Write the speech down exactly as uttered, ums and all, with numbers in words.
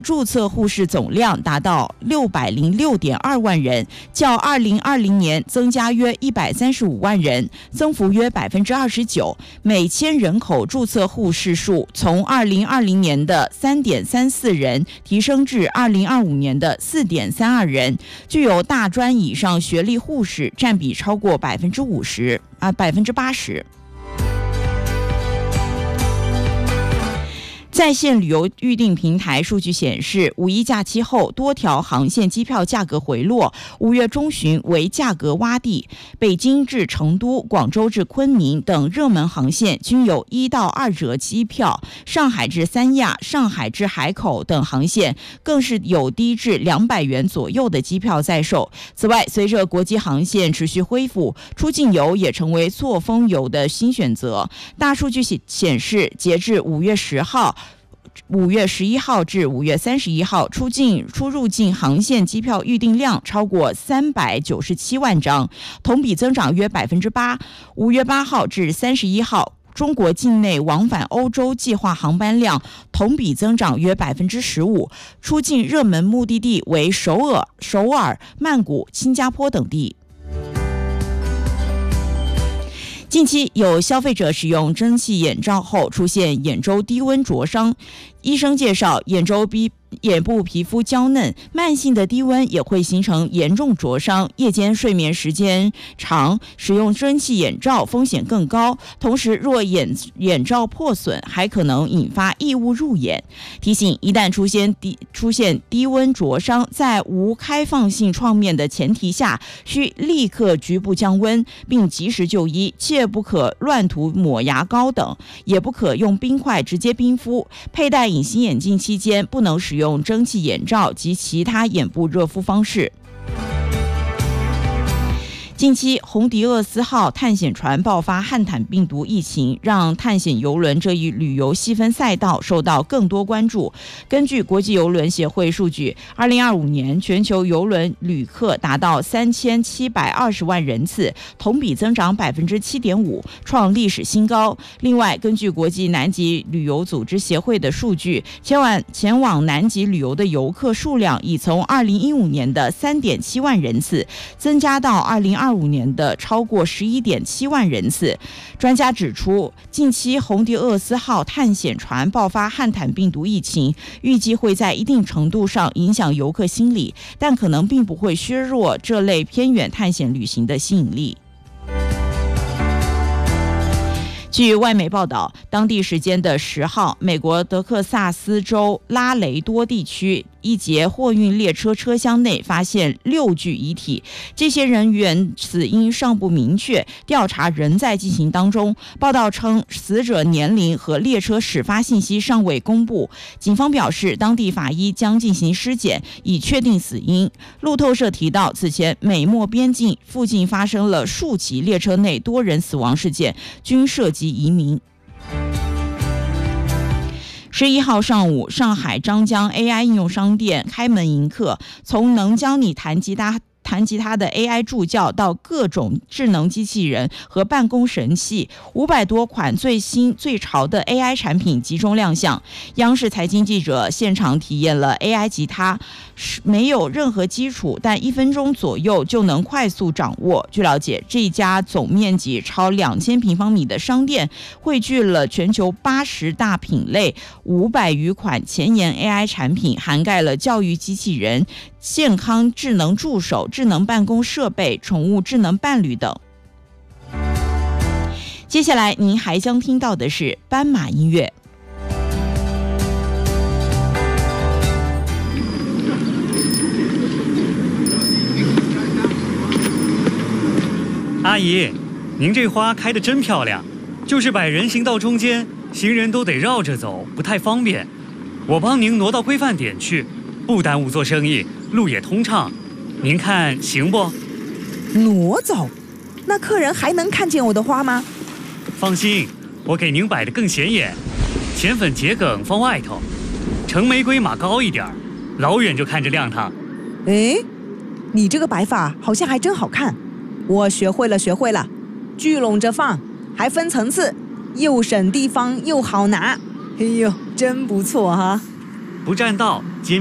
注册护士总量达到六百零六点二万人，较二零二零年增加约一百三十五万人，增幅约百分之二十九。每千人口注册护士数从二零二零年的三点三四人提升至二零二五年的四点三二人。具有大专以上学历护士占比超过百分之五十啊，百分之八十。在线旅游预订平台数据显示，五一假期后多条航线机票价格回落，五月中旬为价格洼地。北京至成都、广州至昆明等热门航线均有一到二折机票，上海至三亚、上海至海口等航线更是有低至两百元左右的机票在售。此外，随着国际航线持续恢复，出境游也成为错峰游的新选择。大数据显示，截至五月十号。五月十一号至五月三十一号，出境出入境航线机票预订量超过三百九十七万张，同比增长约百分之八。五月八号至三十一号，中国境内往返欧洲计划航班量同比增长约百分之十五，出境热门目的地为首尔、首尔、曼谷、新加坡等地。近期有消费者使用蒸汽眼罩后出现眼周低温灼伤，医生介绍，眼周鼻眼部皮肤娇嫩，慢性的低温也会形成严重灼伤。夜间睡眠时间长，使用蒸汽眼罩风险更高。同时，若眼眼罩破损，还可能引发异物入眼。提醒：一旦出现低出现低温灼伤，在无开放性创面的前提下，需立刻局部降温，并及时就医，切不可乱涂抹牙膏等，也不可用冰块直接冰敷。佩戴隐形眼镜期间，不能使用用蒸汽眼罩及其他眼部热敷方式。近期，红迪厄斯号探险船爆发汉坦病毒疫情，让探险邮轮这一旅游细分赛道受到更多关注。根据国际邮轮协会数据，二零二五年全球邮轮旅客达到三千七百二十万人次，同比增长百分之七点五，创历史新高。另外，根据国际南极旅游组织协会的数据，前往前往南极旅游的游客数量已从二零一五年的三点七万人次增加到二零二五年的超过十一点七万人次。专家指出，近期红迪厄斯号探险船爆发汉坦病毒疫情，预计会在一定程度上影响游客心理，但可能并不会削弱这类偏远探险旅行的吸引力。据外媒报道，当地时间的十号，美国德克萨斯州拉雷多地区一节货运列车车厢内发现六具遗体，这些人员死因尚不明确，调查仍在进行当中。报道称，死者年龄和列车始发信息尚未公布。警方表示，当地法医将进行尸检，以确定死因。路透社提到，此前美墨边境附近发生了数起列车内多人死亡事件，均涉及移民。十一号上午，上海张江 A I 应用商店开门迎客，从能教你弹吉他弹吉他的 A I 助教到各种智能机器人和办公神器，五百多款最新最潮的 A I 产品集中亮相。央视财经记者现场体验了 A I 吉他，没有任何基础，但一分钟左右就能快速掌握。据了解，这家总面积超两千平方米的商店汇聚了全球八十大品类、五百余款前沿 A I 产品，涵盖了教育机器人、健康智能助手、智能办公设备、宠物智能伴侣等。接下来您还将听到的是斑马音乐。 阿姨，您这花开得真漂亮，就是摆人行道中间，行人都得绕着走，不太方便。我帮您挪到规范点去，不耽误做生意，路也通畅。您看行不？ 挪走？那客人还能看见我的花吗？ 放心，我给您摆得更显眼，浅粉桔梗放外头，橙玫瑰码高一点，老远就看着亮堂。 哎，你这个摆法好像还真好看，我学会了学会了，聚拢着放，还分层次，又省地方又好拿。哎呦，真不错哈！ 不占道，兼